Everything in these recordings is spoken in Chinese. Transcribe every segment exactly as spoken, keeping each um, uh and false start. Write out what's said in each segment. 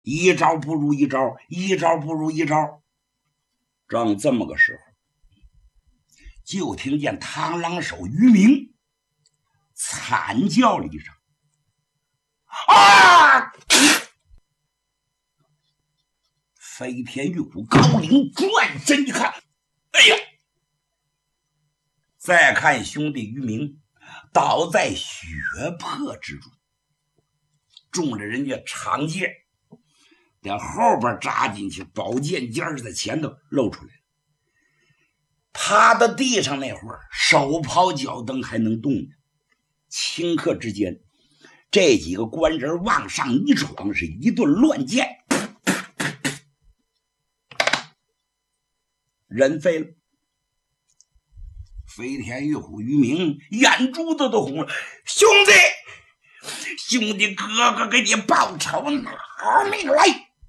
一招不如一招，一招不如一招。正这么个时候，就听见螳螂手于明惨叫了一声：“啊！”飞天玉虎高凌转身一看，哎呀！再看兄弟于明倒在血泊之中，中了人家长剑，连后边扎进去，宝剑尖在前头露出来了。趴到地上那会儿，手抛脚蹬还能动呢。顷刻之间，这几个官人往上一闯，是一顿乱箭，人飞了。飞天玉虎于明眼珠子都红了：“兄弟，兄弟，哥哥给你报仇，拿命来！”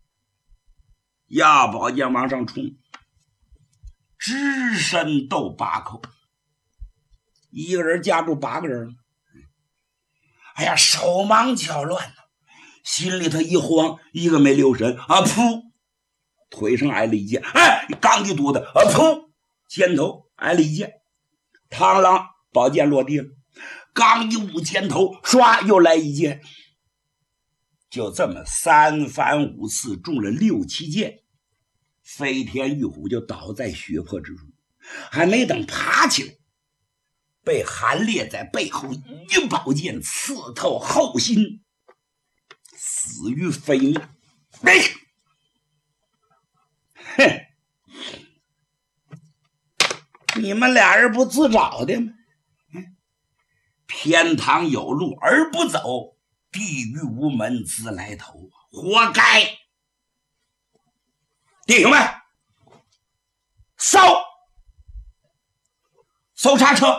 压宝剑往上冲，只身斗八口，一个人夹住八个人。哎呀，手忙脚乱了，心里头一慌，一个没留神啊，噗，腿上挨了一剑，哎，刚一肚子啊，噗，肩头挨了一剑，螳螂宝剑落地了，刚一捂肩头，唰又来一剑，就这么三番五次中了六七剑，飞天玉虎就倒在血泊之中，还没等爬起来，被韩烈在背后一宝剑刺透后心，死于非命。哎，哼，你们俩人不自找的吗？偏堂有路而不走，地狱无门自来投，活该！弟兄们，搜搜查车！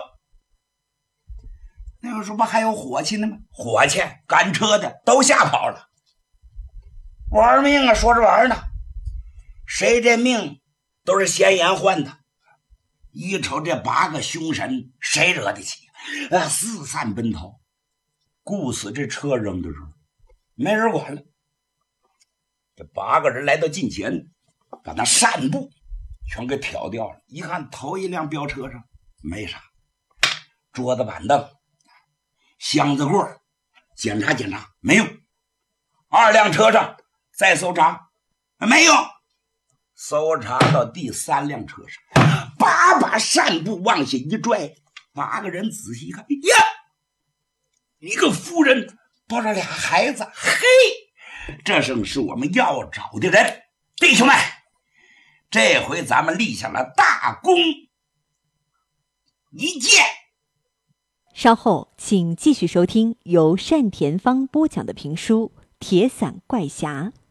那个时候不还有伙计呢吗？伙计赶车的都吓跑了。玩命啊，说着玩呢，谁这命都是先眼换的。一瞅这八个凶神，谁惹得起啊？四散奔逃。顾死这车扔的时候，没人管了。这八个人来到近前，把那扇布全给挑掉了。一看头一辆飙车上没啥，桌子板凳箱子柜检查检查没用，二辆车上再搜查没用，搜查到第三辆车上，把把扇布往下一拽，八个人仔细一看，呀，一个夫人抱着俩孩子，嘿，这正是我们要找的人。弟兄们，这回咱们立下了大功一件。 稍后请继续收听由单田芳播讲的评书《铁伞怪侠》。